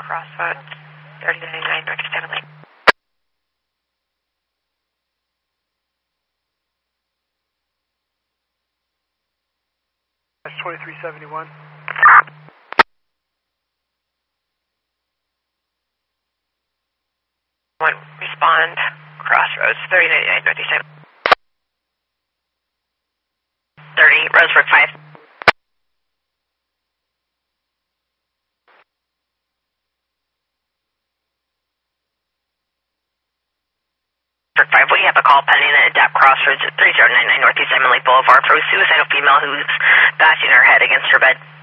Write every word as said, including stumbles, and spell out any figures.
Crossroads, thirty ninety-nine Northeast Emily. That's twenty-three seventy-one. One, respond, Crossroads, thirty ninety-nine Northeast Emily. thirty, Roseburg five. five, we have a call pending at Adapt Crossroads at thirty ninety-nine Northeast Emily Boulevard for a suicidal female who's bashing her head against her bed.